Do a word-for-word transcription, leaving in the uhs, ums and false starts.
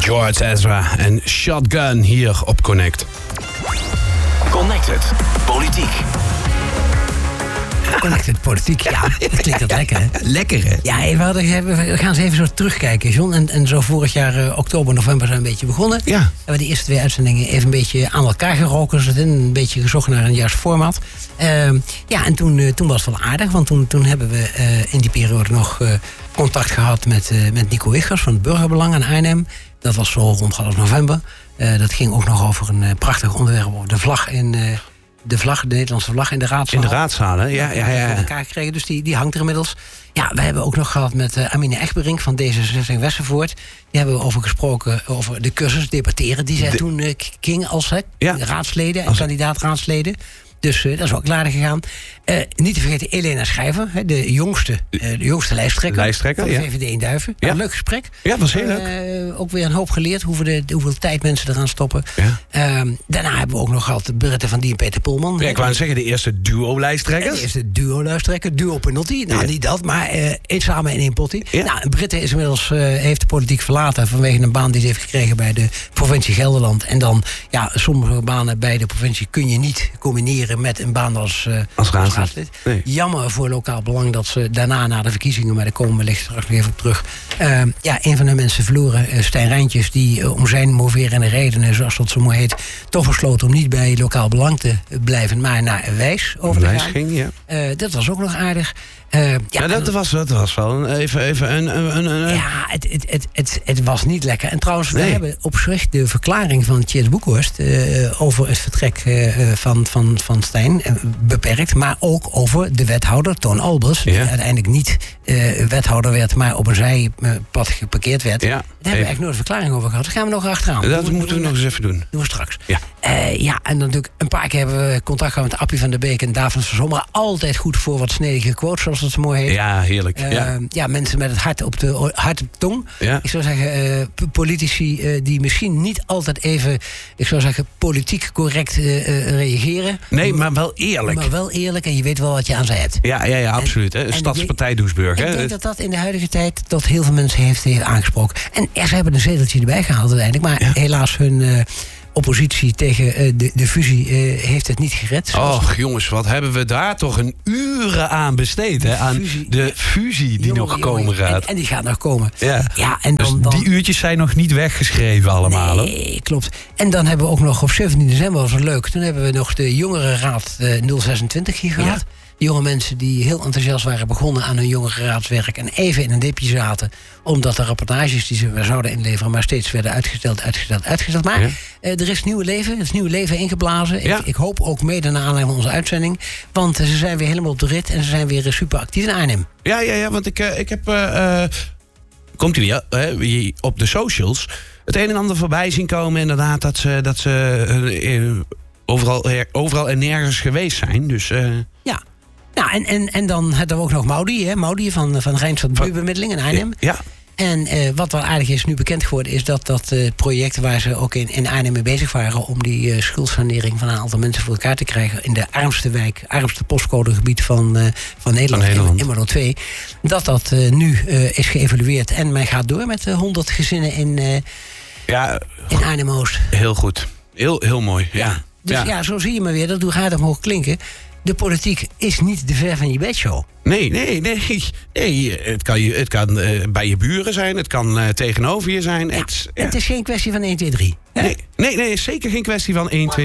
George Ezra en Shotgun hier op Connect. Connected Politiek. Connected Politiek, ja, dat klinkt dat lekker, hè? Lekker, hè? Ja, we, hadden, we gaan eens even zo terugkijken, John. En, en zo vorig jaar, uh, oktober, november zijn we een beetje begonnen. Ja. Hebben we de eerste twee uitzendingen even een beetje aan elkaar geroken. Dus een beetje gezocht naar een juist format. Uh, ja, en toen, uh, toen was het wel aardig. Want toen, toen hebben we uh, in die periode nog uh, contact gehad met, uh, met Nico Wichers van het Burgerbelang in Arnhem. Dat was zo rond half november. Uh, dat ging ook nog over een uh, prachtig onderwerp over de vlag in... Uh, De vlag, de Nederlandse vlag in de raadzaal. In de raadzaal, hè? Ja, ja, ja. Voor elkaar gekregen, dus die, die hangt er inmiddels. Ja, we hebben ook nog gehad met uh, Amine Egberink van D zesenzestig Westervoort. Die hebben we over gesproken, over de cursus debatteren die zij de... toen uh, ging als hè, ja. raadsleden en als... kandidaat-raadsleden. Dus uh, dat is ook klaar gegaan. Uh, niet te vergeten Elena Schrijver, hè, de, jongste, uh, de jongste lijsttrekker, lijsttrekker van de ja. V V D in Duiven. Ja. Een leuk gesprek. Ja, dat was heel leuk. Uh, ook weer een hoop geleerd hoeveel, de, hoeveel tijd mensen eraan stoppen. Ja. Uh, daarna hebben we ook nog gehad Britta van Die en Peter Polman. Ja, ik wou zeggen, de eerste duo-lijsttrekkers. De eerste duo-lijsttrekker, duo Penotti. Nou, ja. niet dat, maar uh, één samen in één pottie. Ja. Nou, Britta is inmiddels, uh, heeft de politiek verlaten vanwege een baan die ze heeft gekregen bij de provincie Gelderland. En dan, ja, sommige banen bij de provincie kun je niet combineren met een baan als Uh, als raadslid. Nee. Jammer voor lokaal belang dat ze daarna na de verkiezingen, maar daar komen we wellicht straks nog even op terug. Uh, ja, een van de mensen verloren, uh, Stijn Rijntjes, die uh, om zijn moverende redenen, zoals dat zo mooi heet, toch besloten om niet bij lokaal belang te blijven, maar naar Wijs over te Wijs gaan. ging, ja. Uh, dat was ook nog aardig. Uh, ja, ja, dat, was, dat was wel een, even, even een, een, een... Ja, het, het, het, het, het was niet lekker. En trouwens, nee. we hebben op zich de verklaring van Tjeerd Boekhorst uh, over het vertrek uh, van, van, van Stijn uh, beperkt. Maar ook over de wethouder, Toon Albers. Ja. Die uiteindelijk niet uh, wethouder werd, maar op een zijpad geparkeerd werd. Ja, daar hebben we eigenlijk nooit een verklaring over gehad. Dat gaan we nog achteraan. Dat doen, moeten we, we nog eens even doen. Doen we straks. Ja, uh, ja en dan natuurlijk een paar keer hebben we contact gehad met Appie van der Beek en David van Zomer. Altijd goed voor wat snedige quotes, zoals dat zo mooi heet. Ja, heerlijk. Uh, ja. ja, mensen met het hart op de, hart op de tong. Ja. Ik zou zeggen, uh, politici uh, die misschien niet altijd even, ik zou zeggen, politiek correct uh, uh, reageren. Nee, maar wel eerlijk. Maar wel eerlijk en je weet wel wat je aan ze hebt. Ja, ja, ja, absoluut. En, hè. Stadspartij Doesburg. Ik hè. denk dat dat in de huidige tijd tot heel veel mensen heeft, heeft aangesproken. En ja, ze hebben een zeteltje erbij gehaald uiteindelijk. Maar ja. helaas hun... Uh, oppositie tegen uh, de, de fusie uh, heeft het niet gered. Och jongens, wat hebben we daar toch een uren aan besteed. Hè? Aan fusie. De fusie die jongen, nog komen jongen. gaat. En, en die gaat nog komen. Ja. Ja, en dus dan, dan, die uurtjes zijn nog niet weggeschreven allemaal. Nee, klopt. En dan hebben we ook nog op zeventien december, was het leuk. Toen hebben we nog de jongerenraad uh, nul zesentwintig hier gehad. Ja. Jonge mensen die heel enthousiast waren begonnen aan hun jongerenraadswerk en even in een dipje zaten, omdat de rapportages die ze zouden inleveren maar steeds werden uitgesteld, uitgesteld, uitgesteld. Maar ja. uh, er is nieuw leven, er is nieuw leven ingeblazen. Ja. Ik, ik hoop ook mede naar aanleiding van onze uitzending, want uh, ze zijn weer helemaal op de rit en ze zijn weer uh, super actief in Arnhem. Ja, ja, ja, want ik, uh, ik heb, uh, uh, komt u weer, uh, op de socials het een en ander voorbij zien komen inderdaad dat ze, dat ze uh, uh, overal, uh, overal en nergens geweest zijn. Dus... Uh, ja. Nou, en, en, en dan hebben we ook nog Maudi, hè? Maudi van, van Rijnstad Buurbemiddeling in Arnhem. Ja. En uh, wat wel aardig is nu bekend geworden, is dat dat uh, project waar ze ook in, in Arnhem mee bezig waren om die uh, schuldsanering van een aantal mensen voor elkaar te krijgen in de armste wijk, armste postcodegebied van, uh, van Nederland, Nederland. Immelo twee, dat dat uh, nu uh, is geëvalueerd en men gaat door met uh, honderd gezinnen in, uh, ja, in Arnhem-Oost. Heel goed. Heel, heel mooi. Ja. Ja. Dus ja. ja, zo zie je maar weer, dat hoe gaat het mogen klinken. De politiek is niet de ver van je bedshow. Nee, nee, nee. nee het kan, je, het kan uh, bij je buren zijn, het kan uh, tegenover je zijn. Ja, het, ja. het is geen kwestie van één, twee, drie. Nee, nee, nee, zeker geen kwestie van één, twee,